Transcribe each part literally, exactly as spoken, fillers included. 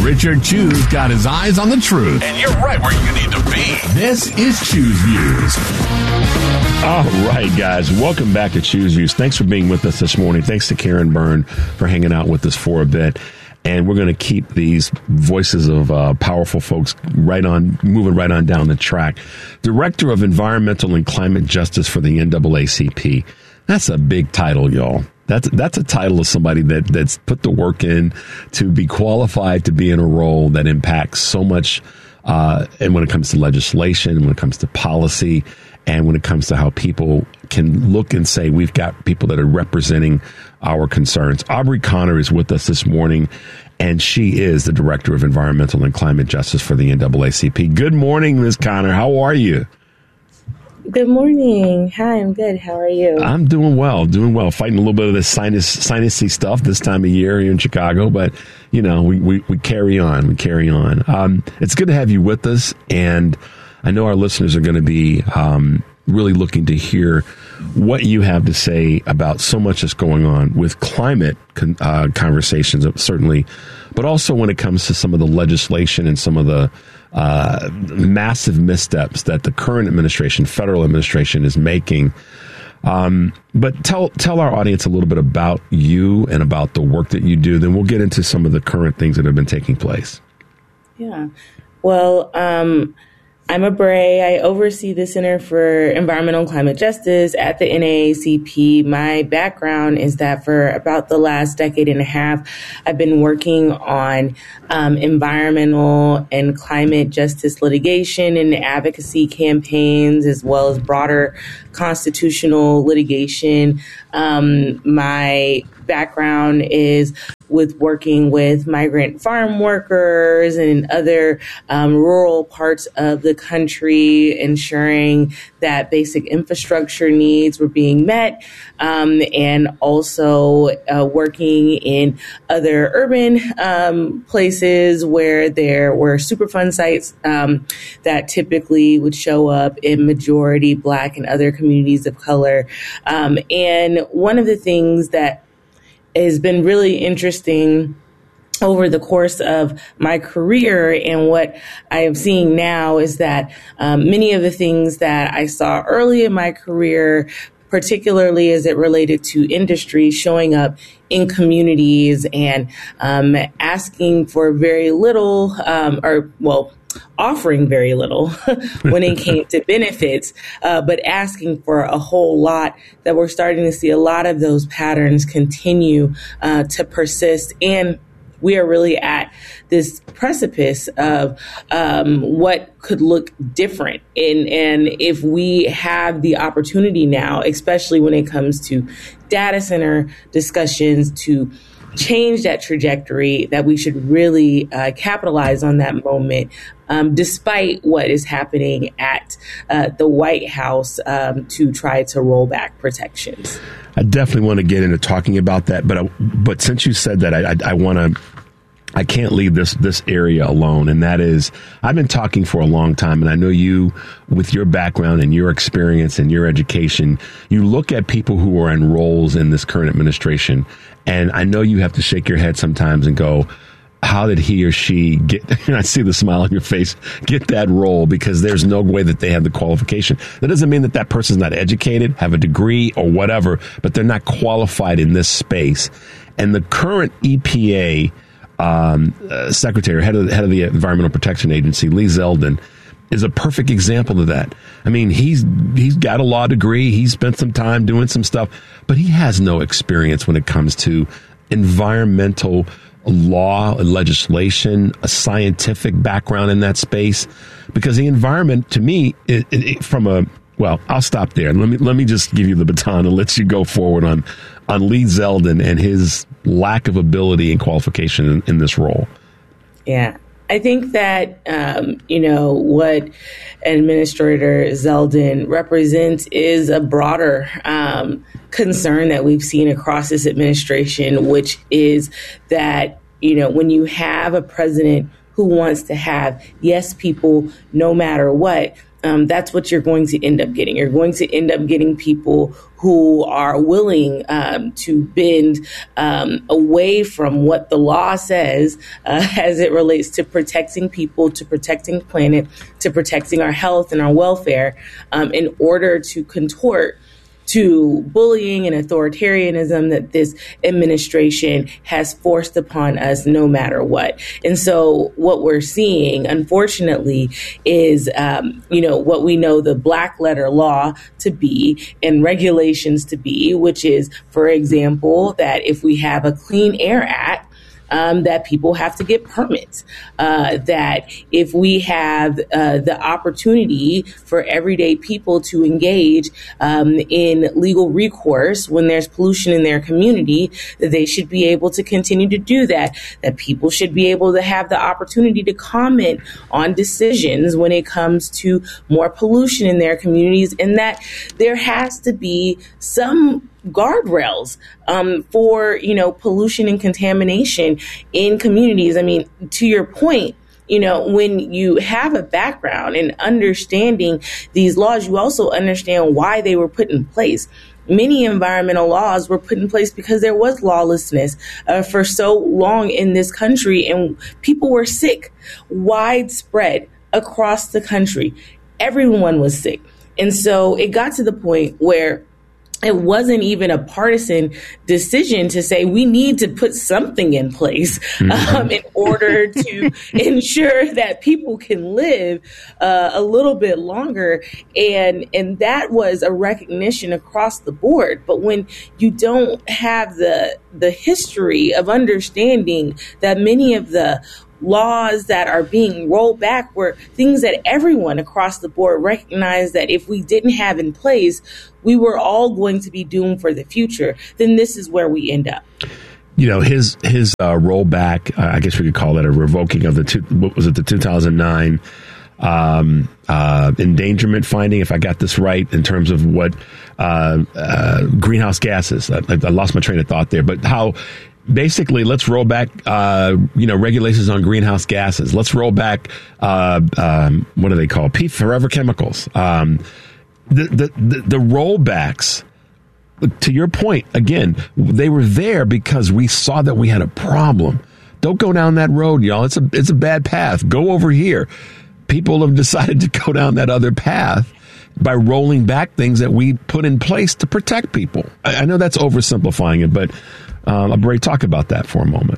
Richard Chew's got his eyes on the truth. And you're right where you need to be. This is Chew's Views. All right, guys. Welcome back to Chew's Views. Thanks for being with us this morning. Thanks to Karen Byrne for hanging out with us for a bit. And we're going to keep these voices of uh, powerful folks right on, moving right on down the track. Director of Environmental and Climate Justice for the N double A C P. That's a big title, y'all. That's that's a title of somebody that that's put the work in to be qualified to be in a role that impacts so much. Uh, and when it comes to legislation, when it comes to policy, and when it comes to how people can look and say, we've got people that are representing our concerns. Aubrey Connor is with us this morning, and she is the Director of Environmental and Climate Justice for the N double A C P. Good morning, Miz Connor. How are you? Good morning. Hi, I'm good. How are you? I'm doing well, doing well. Fighting a little bit of this sinus, sinusy stuff this time of year here in Chicago, but, you know, we, we, we carry on. We carry on. Um, it's good to have you with us, and I know our listeners are going to be um, really looking to hear what you have to say about so much that's going on with climate con- uh, conversations, certainly, but also when it comes to some of the legislation and some of the uh, massive missteps that the current administration, federal administration, is making. Um, but tell tell our audience a little bit about you and about the work that you do. Then we'll get into some of the current things that have been taking place. Yeah. Well, um, I'm a Bray. I oversee the Center for Environmental and Climate Justice at the N double A C P. My background is that for about the last decade and a half, I've been working on um, environmental and climate justice litigation and advocacy campaigns, as well as broader constitutional litigation. Um, my background is with working with migrant farm workers and other um, rural parts of the country, ensuring that basic infrastructure needs were being met, um, and also uh, working in other urban um, places where there were Superfund sites um, that typically would show up in majority Black and other communities of color. Um, and one of the things that has been really interesting over the course of my career, and what I am seeing now is that um, many of the things that I saw early in my career, particularly as it related to industry, showing up in communities and um, asking for very little, um, or well, offering very little when it came to benefits, uh, but asking for a whole lot, that we're starting to see a lot of those patterns continue uh, to persist. And we are really at this precipice of um, what could look different. And, and if we have the opportunity now, especially when it comes to data center discussions, to change that trajectory, that we should really uh, capitalize on that moment, um, despite what is happening at uh, the White House um, to try to roll back protections. I definitely want to get into talking about that, but uh, but since you said that, I, I, I want to. I can't leave this this area alone, and that is, I've been talking for a long time, and I know you, with your background and your experience and your education, you look at people who are in roles in this current administration, and I know you have to shake your head sometimes and go, how did he or she get, and I see the smile on your face, get that role, because there's no way that they have the qualification. That doesn't mean that that person's not educated, have a degree or whatever, but they're not qualified in this space. And the current E P A Um, uh, secretary, head of, head of the Environmental Protection Agency, Lee Zeldin, is a perfect example of that. I mean, he's he's got a law degree. He's spent some time doing some stuff, but he has no experience when it comes to environmental law and legislation, a scientific background in that space. Because the environment, to me, it, it, it, from a well, I'll stop there. Let me let me just give you the baton and let you go forward on on Lee Zeldin and his lack of ability and qualification in, in this role. Yeah, I think that, um, you know, what Administrator Zeldin represents is a broader um, concern that we've seen across this administration, which is that, you know, when you have a president who wants to have yes people no matter what, um, that's what you're going to end up getting. You're going to end up getting people who are willing um, to bend um, away from what the law says uh, as it relates to protecting people, to protecting the planet, to protecting our health and our welfare um, in order to contort to bullying and authoritarianism that this administration has forced upon us no matter what. And so what we're seeing, unfortunately, is, um, you know, what we know the black letter law to be and regulations to be, which is, for example, that if we have a Clean Air Act, Um, that people have to get permits, uh, that if we have uh, the opportunity for everyday people to engage um, in legal recourse when there's pollution in their community, that they should be able to continue to do that, that people should be able to have the opportunity to comment on decisions when it comes to more pollution in their communities, and that there has to be some guardrails um, for, you know, pollution and contamination in communities. I mean, to your point, you know, when you have a background in understanding these laws, you also understand why they were put in place. Many environmental laws were put in place because there was lawlessness uh, for so long in this country, and people were sick, widespread across the country. Everyone was sick. And so it got to the point where it wasn't even a partisan decision to say we need to put something in place um, in order to ensure that people can live uh, a little bit longer. And, and that was a recognition across the board. But when you don't have the, the history of understanding that many of the laws that are being rolled back were things that everyone across the board recognized that if we didn't have in place, we were all going to be doomed for the future, then this is where we end up. You know, his his uh, rollback, uh, I guess we could call that a revoking of the, two, what was it, the two thousand nine um, uh, endangerment finding, if I got this right, in terms of what uh, uh, greenhouse gases. I, I lost my train of thought there, but how basically, let's roll back, uh, you know, regulations on greenhouse gases. Let's roll back, uh, um, what do they call P forever chemicals. Um, the, the, the, the rollbacks, to your point, again, they were there because we saw that we had a problem. Don't go down that road, y'all. It's a, it's a bad path. Go over here. People have decided to go down that other path by rolling back things that we put in place to protect people. I, I know that's oversimplifying it, but Um, Bray, talk about that for a moment.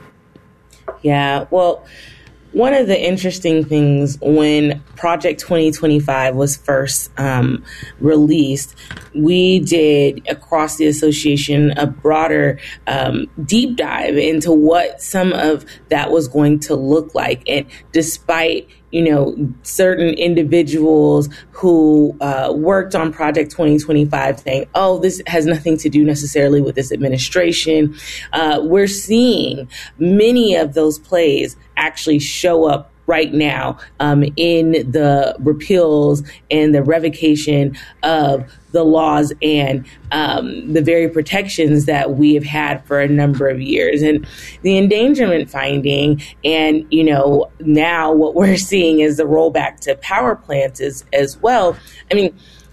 Yeah, well, one of the interesting things when Project twenty twenty-five was first um, released, we did across the association a broader um, deep dive into what some of that was going to look like. And despite you know, certain individuals who uh, worked on Project twenty twenty-five saying, oh, this has nothing to do necessarily with this administration. Uh, we're seeing many of those plays actually show up right now um, in the repeals and the revocation of the laws and um, the very protections that we have had for a number of years. And the endangerment finding and, you know, now what we're seeing is the rollback to power plants as, as well. I mean,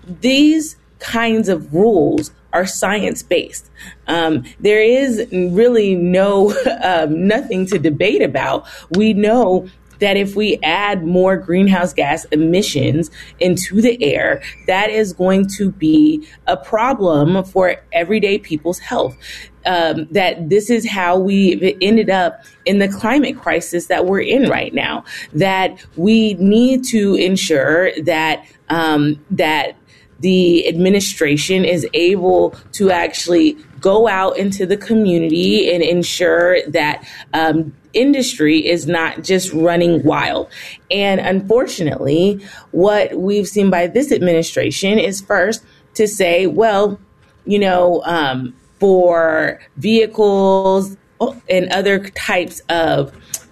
these kinds of rules are science-based. Um, there is really no, um, nothing to debate about. We know that if we add more greenhouse gas emissions into the air, that is going to be a problem for everyday people's health. Um, that this is how we ended up in the climate crisis that we're in right now, that we need to ensure that um, that the administration is able to actually go out into the community and ensure that um, industry is not just running wild. And unfortunately, what we've seen by this administration is first to say, well, you know, um, for vehicles and other types of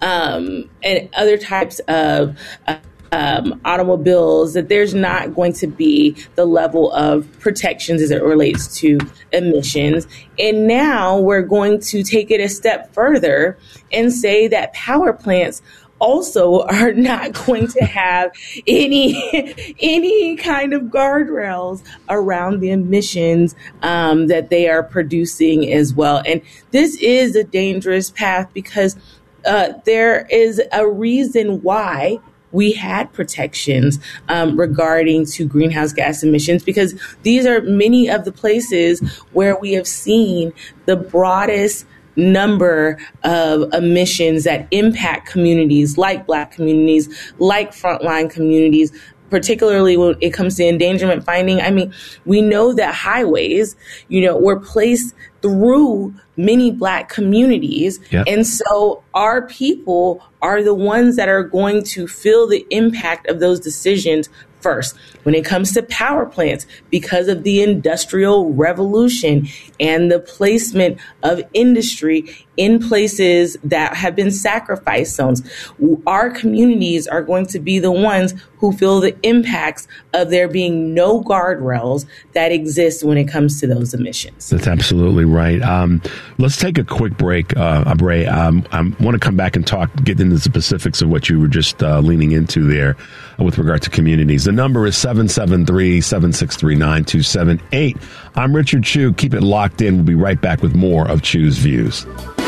um, and other types of uh, Um, automobiles, that there's not going to be the level of protections as it relates to emissions. And now we're going to take it a step further and say that power plants also are not going to have any any kind of guardrails around the emissions um, that they are producing as well. And this is a dangerous path because uh, there is a reason why we had protections um, regarding to greenhouse gas emissions, because these are many of the places where we have seen the broadest number of emissions that impact communities like Black communities, like frontline communities, particularly when it comes to endangerment finding. I mean, we know that highways, you know, were placed through many Black communities. Yep. And so our people are the ones that are going to feel the impact of those decisions first. When it comes to power plants, because of the Industrial Revolution and the placement of industry in places that have been sacrifice zones, our communities are going to be the ones who feel the impacts of there being no guardrails that exist when it comes to those emissions. That's absolutely right. Um, let's take a quick break, uh, Abre. Um, I want to come back and talk, get into the specifics of what you were just uh, leaning into there uh, with regard to communities. The number is seven seven three, seven six three, nine two seven eight. I'm Richard Chu. Keep it locked in. We'll be right back with more of Chu's Views.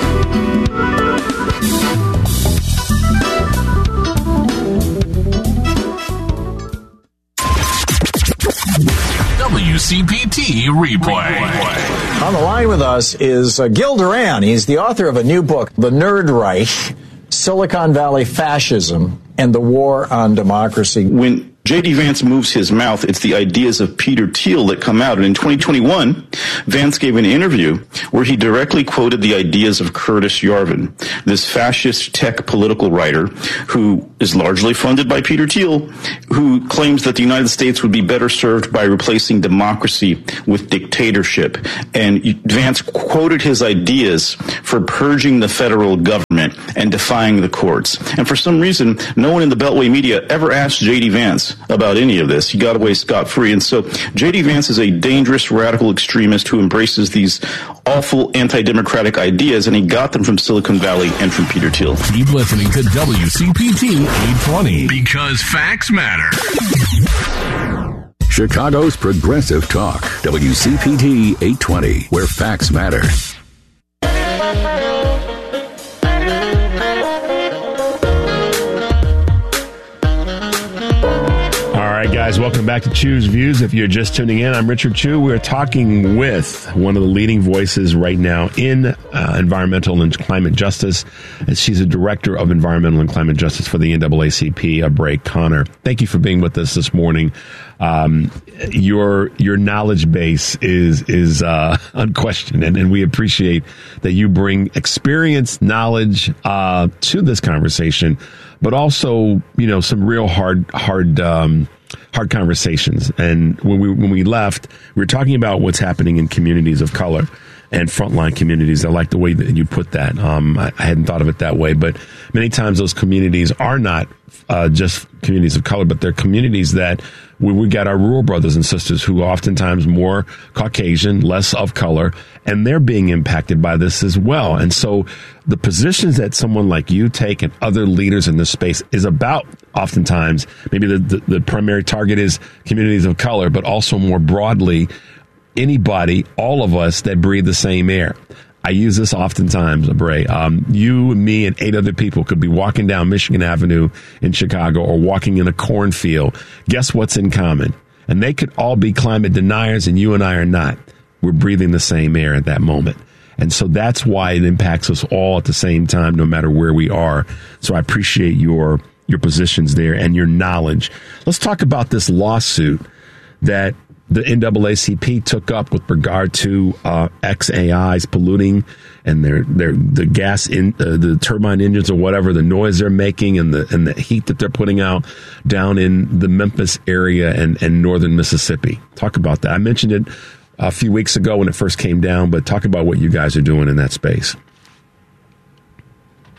W C P T Replay. On the line with us is uh, Gil Duran. He's the author of a new book, The Nerd Reich, Silicon Valley Fascism and the War on Democracy. When J D. Vance moves his mouth, it's the ideas of Peter Thiel that come out. And in twenty twenty-one, Vance gave an interview where he directly quoted the ideas of Curtis Yarvin, this fascist tech political writer who is largely funded by Peter Thiel, who claims that the United States would be better served by replacing democracy with dictatorship. And Vance quoted his ideas for purging the federal government and defying the courts. And for some reason, no one in the Beltway media ever asked J D. Vance about any of this. He got away scot-free. And so J D. Vance is a dangerous radical extremist who embraces these awful anti-democratic ideas, and he got them from Silicon Valley and from Peter Thiel. Keep listening to W C P T eight twenty, because facts matter. Chicago's Progressive Talk, W C P T eight twenty, where facts matter. Guys, welcome back to Chu's Views. If you're just tuning in, I'm Richard Chu. We're talking with one of the leading voices right now in uh, environmental and climate justice. She's a director of environmental and climate justice for the N double A C P, Abre Connor. Thank you for being with us this morning. Um, your your knowledge base is is uh, unquestioned, and, and we appreciate that you bring experience, knowledge uh, to this conversation, but also, you know, some real hard hard. Um, hard conversations. And when we when we left, we were talking about what's happening in communities of color and frontline communities. I like the way that you put that. Um, I, I hadn't thought of it that way, but many times those communities are not uh, just communities of color, but they're communities that we, we got our rural brothers and sisters who are oftentimes more Caucasian, less of color, and they're being impacted by this as well. And so the positions that someone like you take and other leaders in this space is about oftentimes maybe the, the, the primary target is communities of color, but also more broadly, anybody, all of us that breathe the same air. I use this oftentimes, Abre. Um, you and me and eight other people could be walking down Michigan Avenue in Chicago or walking in a cornfield. Guess what's in common? And they could all be climate deniers, and you and I are not. We're breathing the same air at that moment. And so that's why it impacts us all at the same time, no matter where we are. So I appreciate your your positions there and your knowledge. Let's talk about this lawsuit that the N double A C P took up with regard to uh, X A Is polluting and their their the gas in uh, the turbine engines or whatever, the noise they're making and the and the heat that they're putting out down in the Memphis area and, and northern Mississippi. Talk about that. I mentioned it a few weeks ago when it first came down, but talk about what you guys are doing in that space.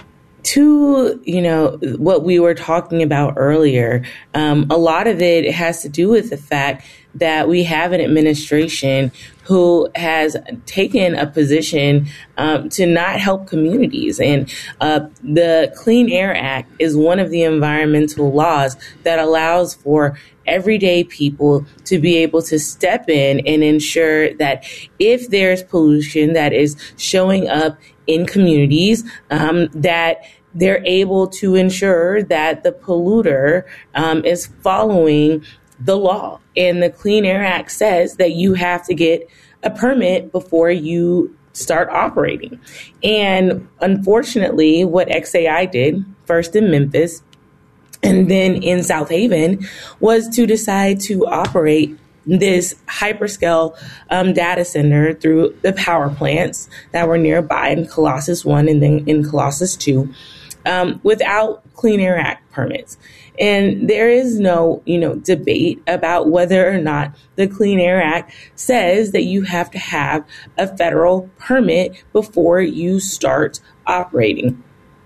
to, you know, what we were talking about earlier, um, a lot of it has to do with the fact that we have an administration who has taken a position um, to not help communities. And uh, the Clean Air Act is one of the environmental laws that allows for everyday people to be able to step in and ensure that if there's pollution that is showing up in communities, um, that they're able to ensure that the polluter um, is following the law. And the Clean Air Act says that you have to get a permit before you start operating. And unfortunately, what X A I did, first in Memphis and then in South Haven, was to decide to operate this hyperscale um, data center through the power plants that were nearby in Colossus one and then in Colossus two um, without Clean Air Act permits. And there is no, you know, debate about whether or not the Clean Air Act says that you have to have a federal permit before you start operating.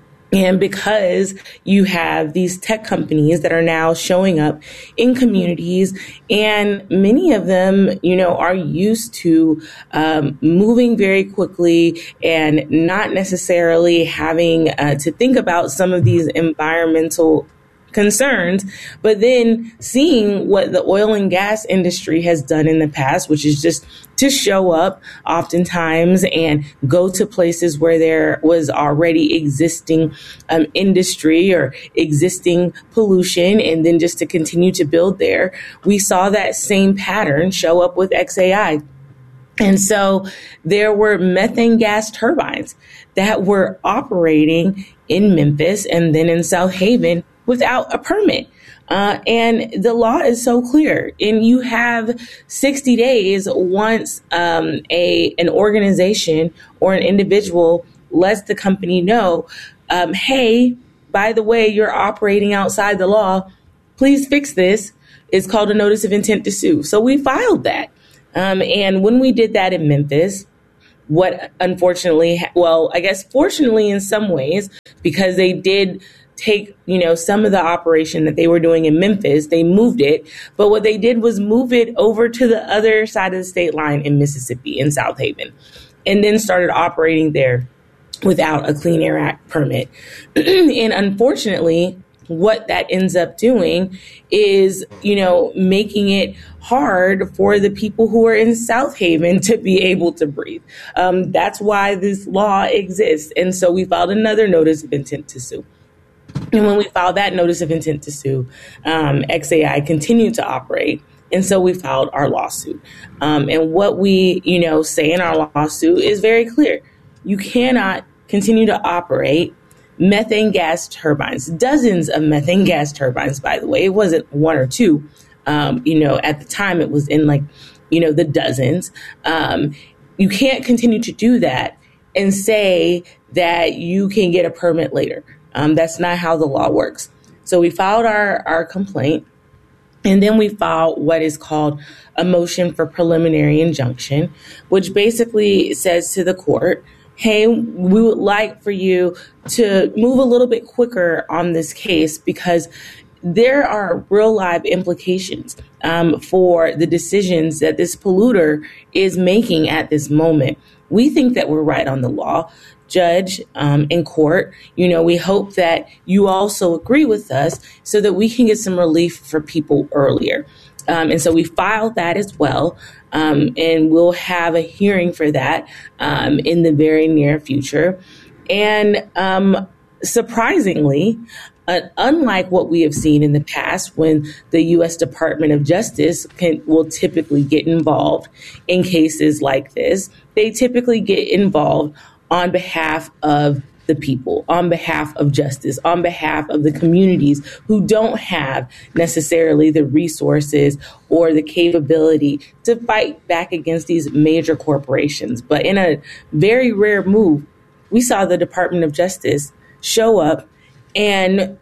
And because you have these tech companies that are now showing up in communities, and many of them, you know, are used to um, moving very quickly and not necessarily having uh, to think about some of these environmental concerns, but then seeing what the oil and gas industry has done in the past, which is just to show up oftentimes and go to places where there was already existing um, industry or existing pollution, and then just to continue to build there. We saw that same pattern show up with X A I. And so there were methane gas turbines that were operating in Memphis and then in South Haven without a permit. Uh, and the law is so clear. And you have sixty days once um, a an organization or an individual lets the company know, um, hey, by the way, you're operating outside the law. Please fix this. It's called a notice of intent to sue. So we filed that. Um, and when we did that in Memphis, what unfortunately, well, I guess fortunately in some ways, because they did take, you know, some of the operation that they were doing in Memphis, they moved it. But what they did was move it over to the other side of the state line in Mississippi, in South Haven, and then started operating there without a Clean Air Act permit. And unfortunately, what that ends up doing is, you know, making it hard for the people who are in South Haven to be able to breathe. Um, that's why this law exists. And so we filed another notice of intent to sue. And when we filed that notice of intent to sue, um, X A I continued to operate. And so we filed our lawsuit. Um, and what we, you know, say in our lawsuit is very clear. You cannot continue to operate methane gas turbines, dozens of methane gas turbines, by the way. It wasn't one or two. Um, you know, at the time it was in like, you know, the dozens. Um, you can't continue to do that and say that you can get a permit later. Um, that's not how the law works. So we filed our, our complaint, and then we filed what is called a motion for preliminary injunction, which basically says to the court, hey, we would like for you to move a little bit quicker on this case because there are real live implications um, for the decisions that this polluter is making at this moment. We think that we're right on the law. Judge, um, in court, you know, we hope that you also agree with us so that we can get some relief for people earlier. Um, and so we filed that as well. Um, and we'll have a hearing for that um, in the very near future. And um, surprisingly, uh, unlike what we have seen in the past when the U S Department of Justice can, will typically get involved in cases like this, they typically get involved on behalf of the people, on behalf of justice, on behalf of the communities who don't have necessarily the resources or the capability to fight back against these major corporations. But in a very rare move, we saw the Department of Justice show up and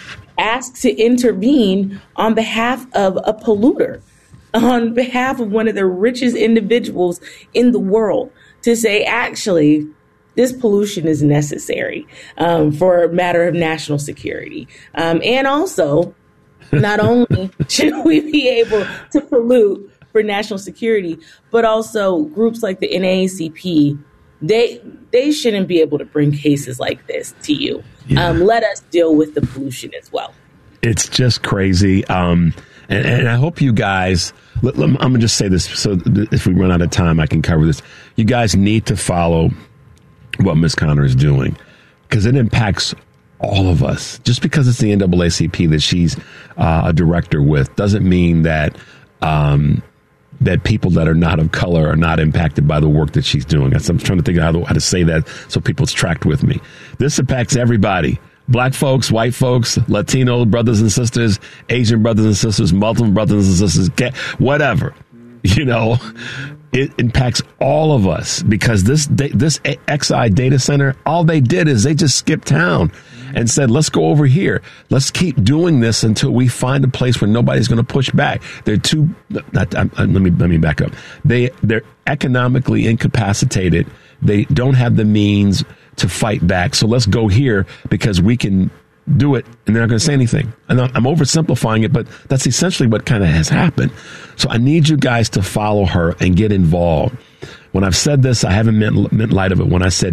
ask to intervene on behalf of a polluter, on behalf of one of the richest individuals in the world, to say, actually, this pollution is necessary um, for a matter of national security. Um, and also, not only should we be able to pollute for national security, but also groups like the N double A C P, they they shouldn't be able to bring cases like this to you. Yeah. Um, let us deal with the pollution as well. It's just crazy. Um, and, and I hope you guys, let, let, I'm going to just say this, so if we run out of time, I can cover this. You guys need to follow what Miz Connor is doing, because it impacts all of us. Just because it's the N double A C P that she's uh, a director with doesn't mean that um, that people that are not of color are not impacted by the work that she's doing. I'm trying to think of how to, how to say that so people's tracked with me. This impacts everybody. Black folks, white folks, Latino brothers and sisters, Asian brothers and sisters, Muslim brothers and sisters, whatever. You know, it impacts all of us, because this this X I data center, all they did is they just skipped town and said, let's go over here. Let's keep doing this until we find a place where nobody's going to push back. They're too, not, let me let me back up. They, they're economically incapacitated. They don't have the means to fight back. So let's go here because we can do it, and they're not going to say anything. And I'm oversimplifying it, but that's essentially what kind of has happened. So I need you guys to follow her and get involved. When I've said this, I haven't meant, meant light of it. When I said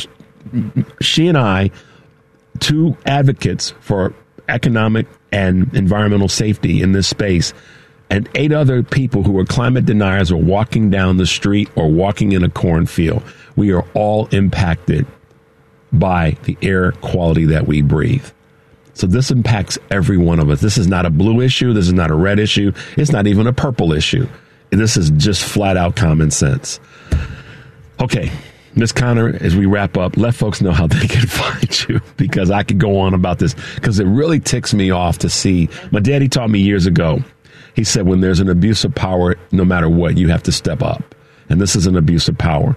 she and I, two advocates for economic and environmental safety in this space, and eight other people who are climate deniers, are walking down the street or walking in a cornfield. We are all impacted by the air quality that we breathe. So this impacts every one of us. This is not a blue issue. This is not a red issue. It's not even a purple issue. This is just flat out common sense. Okay, Miz Connor, as we wrap up, let folks know how they can find you, because I could go on about this, because it really ticks me off to see. My daddy taught me years ago. He said, when there's an abuse of power, no matter what, you have to step up. And this is an abuse of power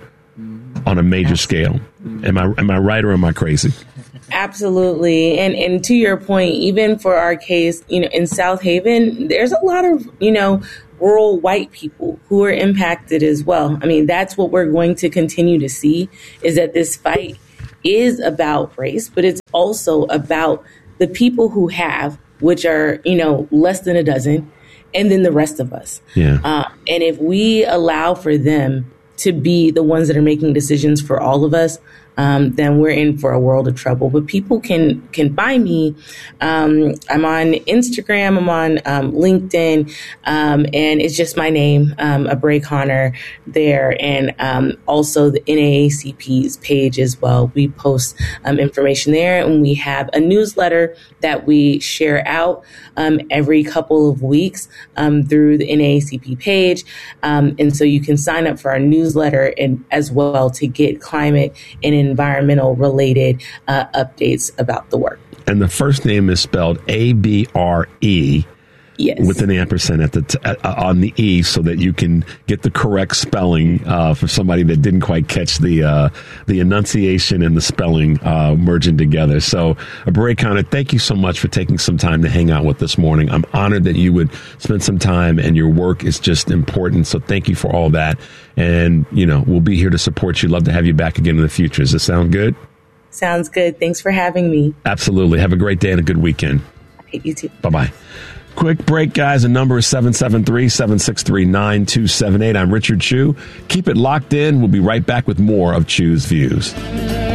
on a major scale. Am I am I right or am I crazy? Absolutely. And and to your point, even for our case, you know, in South Haven, there's a lot of, you know, rural white people who are impacted as well. I mean, that's what we're going to continue to see, is that this fight is about race, but it's also about the people who have, which are, you know, less than a dozen, and then the rest of us. Yeah. Uh, and if we allow for them to be the ones that are making decisions for all of us, um, then we're in for a world of trouble. But people can can find me. Um, I'm on Instagram. I'm on um, LinkedIn. Um, and it's just my name, um, Abray Connor there. And um, also the N double A C P's page as well. We post um, information there. And we have a newsletter that we share out um, every couple of weeks um, through the N double A C P page. Um, and so you can sign up for our newsletter and as well to get climate and environmental related uh, updates about the work. And the first name is spelled A B R E. Yes. With an ampersand at the t- uh, on the E, so that you can get the correct spelling uh, for somebody that didn't quite catch the uh, the enunciation and the spelling uh, merging together. So, Abray Connor, thank you so much for taking some time to hang out with this morning. I'm honored that you would spend some time, and your work is just important. So, thank you for all that. And you know, we'll be here to support you. Love to have you back again in the future. Does this sound good? Sounds good. Thanks for having me. Absolutely. Have a great day and a good weekend. Okay, you too. Bye bye. Quick break, guys. The number is seven seven three, seven six three, nine two seven eight. I'm Richard Chu. Keep it locked in. We'll be right back with more of Chu's Views.